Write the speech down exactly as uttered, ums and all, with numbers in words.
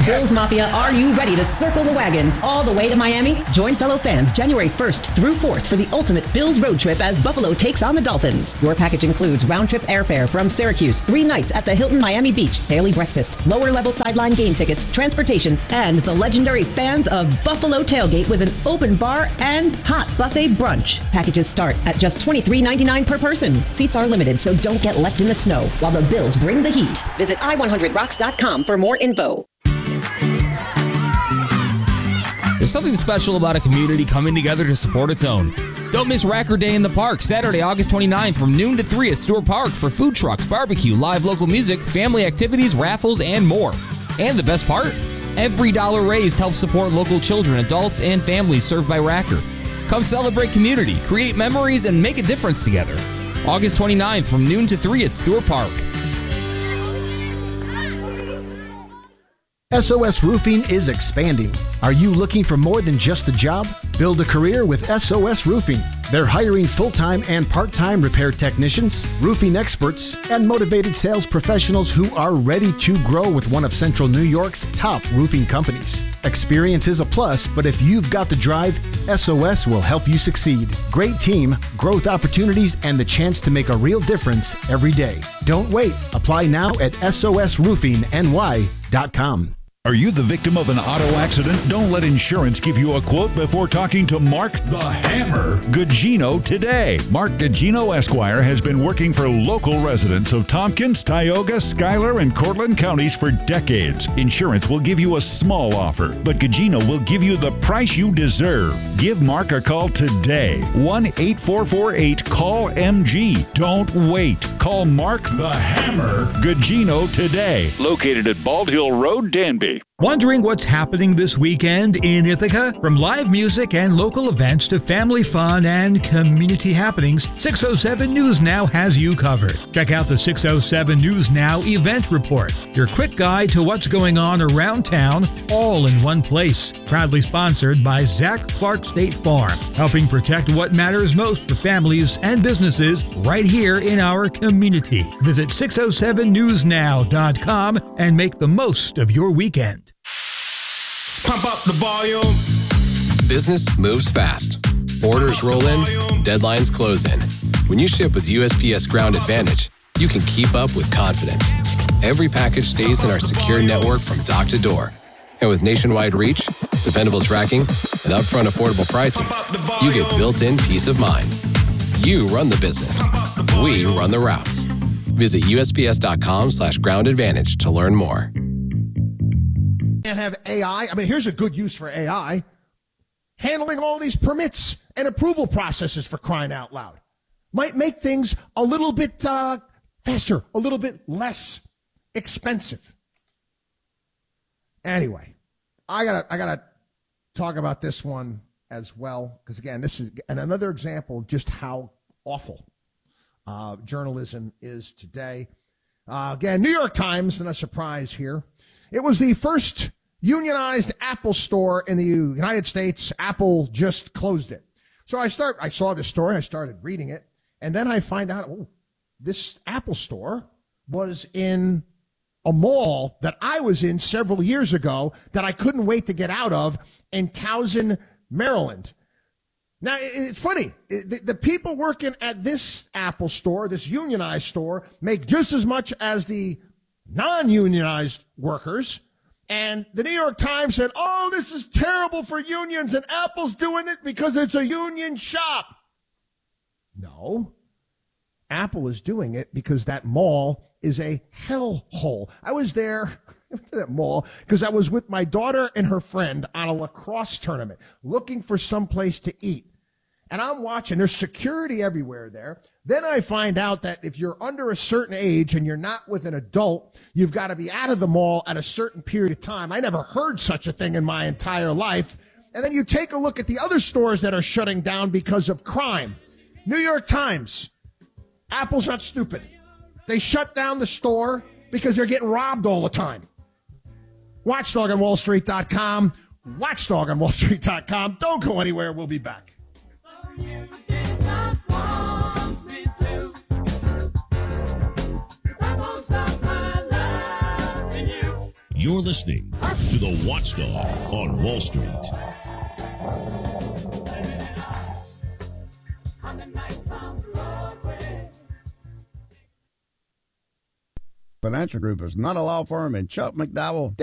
Bills Mafia, are you ready to circle the wagons all the way to Miami? Join fellow fans January first through fourth for the ultimate Bills road trip as Buffalo takes on the Dolphins. Your package includes round-trip airfare from Syracuse, three nights at the Hilton Miami Beach, daily breakfast, lower-level sideline game tickets, transportation, and the legendary Fans of Buffalo tailgate with an open bar and hot buffet brunch. Packages start at just twenty-three ninety-nine per person. Seats are limited, so don't get left in the snow while the Bills bring the heat. Visit i one hundred rocks dot com for more info. There's something special about a community coming together to support its own. Don't miss Racker Day in the Park, Saturday, August twenty-ninth from noon to three at Stewart Park for food trucks, barbecue, live local music, family activities, raffles, and more. And the best part? Every dollar raised helps support local children, adults, and families served by Racker. Come celebrate community, create memories, and make a difference together. August twenty-ninth from noon to three at Stewart Park. S O S Roofing is expanding. Are you looking for more than just a job? Build a career with S O S Roofing. They're hiring full-time and part-time repair technicians, roofing experts, and motivated sales professionals who are ready to grow with one of Central New York's top roofing companies. Experience is a plus, but if you've got the drive, S O S will help you succeed. Great team, growth opportunities, and the chance to make a real difference every day. Don't wait. Apply now at S O S roofing N Y dot com. Are you the victim of an auto accident? Don't let insurance give you a quote before talking to Mark the Hammer Gugino today. Mark Gugino Esquire has been working for local residents of Tompkins, Tioga, Schuyler, and Cortland counties for decades. Insurance will give you a small offer, but Gugino will give you the price you deserve. Give Mark a call today. one eight four four eight call M G. Don't wait. Call Mark the Hammer Gugino today. Located at Bald Hill Road, Danby. Wondering what's happening this weekend in Ithaca? From live music and local events to family fun and community happenings, six oh seven News Now has you covered. Check out the six oh seven News Now event report, your quick guide to what's going on around town, all in one place. Proudly sponsored by Zach Clark State Farm, helping protect what matters most for families and businesses right here in our community. Visit six oh seven news now dot com and make the most of your weekend. Pump up the volume. Business moves fast. Orders roll in, deadlines close in. When you ship with U S P S Ground Advantage, you can keep up with confidence. Every package stays in our secure network from dock to door. And with nationwide reach, dependable tracking, and upfront affordable pricing, you get built-in peace of mind. You run the business. We run the routes. Visit U S P S dot com slash ground advantage to learn more. And have A I. I mean, here's a good use for A I. Handling all these permits and approval processes, for crying out loud. Might make things a little bit uh, faster, a little bit less expensive. Anyway, I gotta I gotta talk about this one as well, because again, this is and another example of just how awful uh, journalism is today. Uh, again, New York Times, and a surprise here. It was the first unionized Apple store in the United States. Apple just closed it. So I start. I saw this story. I started reading it, and then I find out, oh, this Apple store was in a mall that I was in several years ago that I couldn't wait to get out of in Towson, Maryland. Now, it's funny. The, the people working at this Apple store, this unionized store, make just as much as the non-unionized workers. And the New York Times said, oh, this is terrible for unions, and Apple's doing it because it's a union shop. No. Apple is doing it because that mall is a hellhole. I was there at that mall because I was with my daughter and her friend on a lacrosse tournament looking for some place to eat. And I'm watching. There's security everywhere there. Then I find out that if you're under a certain age and you're not with an adult, you've got to be out of the mall at a certain period of time. I never heard such a thing in my entire life. And then you take a look at the other stores that are shutting down because of crime. New York Times. Apple's not stupid. They shut down the store because they're getting robbed all the time. Watchdog on Wall Street dot com. Watchdog on Wall Street dot com. Don't go anywhere. We'll be back. You did not want me to. I won't stop my loving you. You're listening to the watchdog on Wall Street. Financial Group is not a law firm, and Chuck McDowell